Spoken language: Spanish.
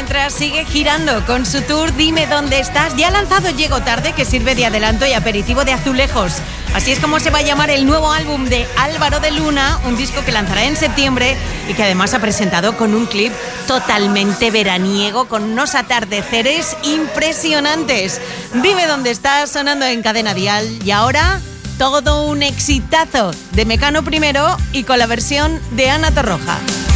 Sinatra sigue girando con su tour Dime Dónde Estás. Ya ha lanzado Llego Tarde, que sirve de adelanto y aperitivo de Azulejos. Así es como se va a llamar el nuevo álbum de Álvaro de Luna, un disco que lanzará en septiembre y que además ha presentado con un clip totalmente veraniego, con unos atardeceres impresionantes. Dime Dónde Estás, sonando en Cadena Dial. Y ahora, todo un exitazo de Mecano primero y con la versión de Ana Torroja.